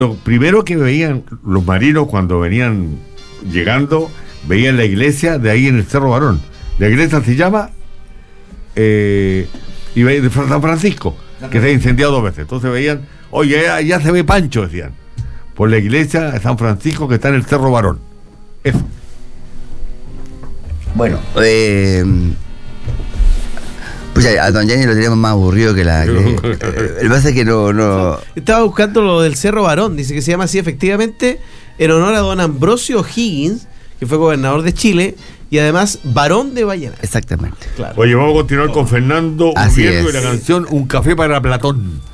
Lo primero que veían los marinos cuando venían llegando, veían la iglesia de ahí en el Cerro Barón. La iglesia se llama de San Francisco, que se ha incendiado 2 veces. Entonces veían, oye, ya se ve Pancho, decían, por la iglesia de San Francisco que está en el Cerro Barón. Eso. Bueno, pues a don Gianni lo tenemos más aburrido que la... el pasa es que no... Estaba buscando lo del Cerro Barón, dice que se llama así efectivamente en honor a don Ambrosio O'Higgins, que fue gobernador de Chile, y además barón de Vallenar. Exactamente. Claro. Oye, vamos a continuar con Fernando Así Uribe y es. la canción Un café para Platón.